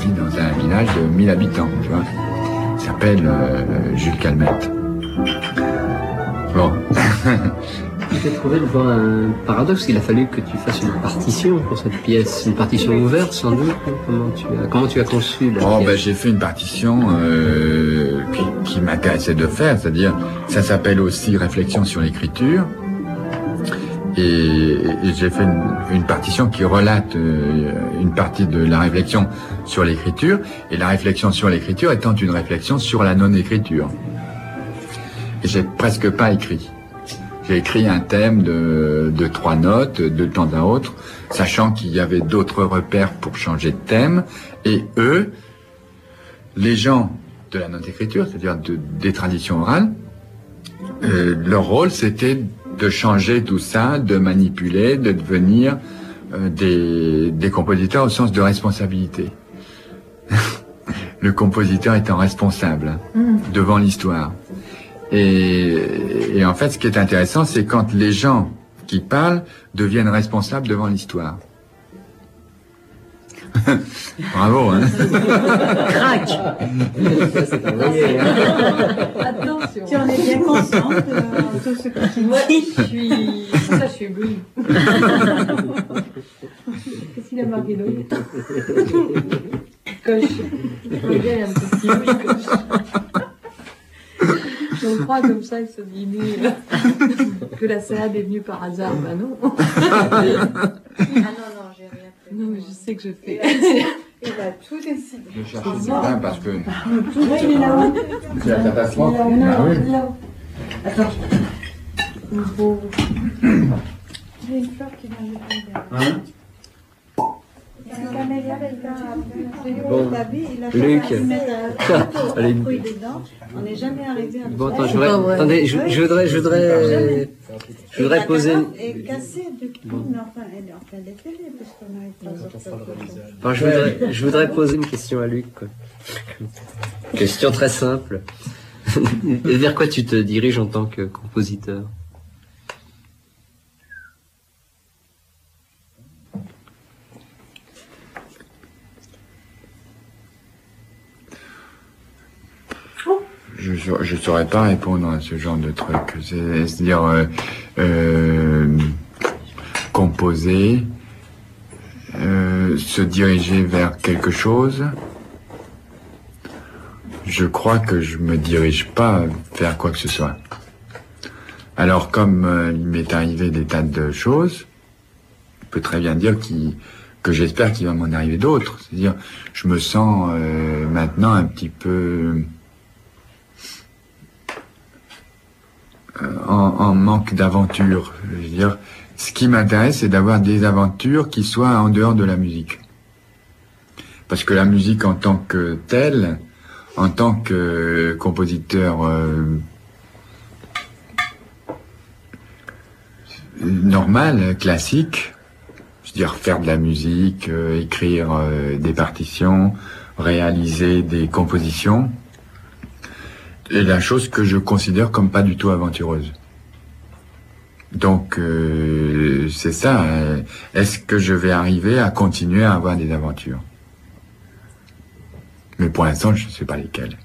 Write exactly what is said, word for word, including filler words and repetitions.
vit dans un village de mille habitants, tu vois. Il s'appelle euh, Jules Calmette. Bon. J'ai trouvé devant un paradoxe qu'il a fallu que tu fasses une partition pour cette pièce, une partition ouverte sans doute. Comment tu as, comment tu as conçu la Oh, pièce? ben, j'ai fait une partition euh, qui, qui m'intéressait de faire, c'est-à-dire, ça s'appelle aussi Réflexion sur l'écriture. Et, et j'ai fait une, une partition qui relate euh, une partie de la réflexion sur l'écriture, et la réflexion sur l'écriture étant une réflexion sur la non-écriture. Et j'ai presque pas écrit. J'ai écrit un thème de, de trois notes de temps à autre, sachant qu'il y avait d'autres repères pour changer de thème. Et eux, les gens de la non-écriture, c'est-à-dire de, des traditions orales, euh, leur rôle c'était de changer tout ça, de manipuler, de devenir euh, des, des compositeurs au sens de responsabilité. Le compositeur étant responsable hein, mmh. devant l'histoire. Et, et en fait, ce qui est intéressant, c'est quand les gens qui parlent deviennent responsables devant l'histoire. Bravo, hein. Crac. Attention. Tu en es bien consciente de tout ce que tu dis. Moi, je suis... Ça, je suis éblouie. Qu'est-ce qu'il a marqué d'autre? Coche. Le gars, il a un petit oui, coche. On croit comme ça, il se dit que la salade est venue par hasard. Bah non. Ah non, non, j'ai rien fait. Non, mais je sais que je fais. Il a tout décidé. Je cherche du pain parce que... Oui, il est là-haut. Tu as ta tasse froide ? Il est Ah oui. là-haut. Attends. Beau. J'ai une fleur qui vient de tomber. Hein? Bon, Luc, allez. On n'est jamais arrivé à Bon, attends, je voudrais, attendez, je, je voudrais, je voudrais, je voudrais poser. Et cassé depuis, mais enfin, elle est en train d'être télé, parce qu'on a été. Enfin, je voudrais, je voudrais poser une question à Luc, quoi. Question très simple. Et vers quoi tu te diriges en tant que compositeur? Je je saurais pas répondre à ce genre de truc. C'est, c'est-à-dire euh, euh, composer, euh, se diriger vers quelque chose. Je crois que je me dirige pas vers quoi que ce soit. Alors comme euh, il m'est arrivé des tas de choses, je peux très bien dire qu'il, que j'espère qu'il va m'en arriver d'autres. C'est-à-dire, je me sens euh, maintenant un petit peu En, en manque d'aventure. Je veux dire, ce qui m'intéresse, c'est d'avoir des aventures qui soient en dehors de la musique. Parce que la musique en tant que telle, en tant que compositeur euh, normal, classique, je veux dire faire de la musique, euh, écrire euh, des partitions, réaliser des compositions, est la chose que je considère comme pas du tout aventureuse. Donc, euh, c'est ça. Euh, est-ce que je vais arriver à continuer à avoir des aventures? Mais pour l'instant, je ne sais pas lesquelles.